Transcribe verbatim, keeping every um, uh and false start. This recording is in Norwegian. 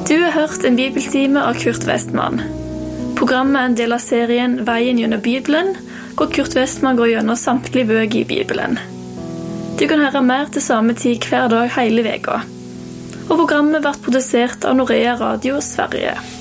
Du har hørt en bibeltime av Kurt Westman. Programmet er en del av serien Veien gjennom Bibelen, hvor Kurt Westman går gjennom samtlige bøker i Bibelen. Du kan høre mer til samme tid hver dag hele veka. Og programmet blir produsert av Norea Radio Sverige.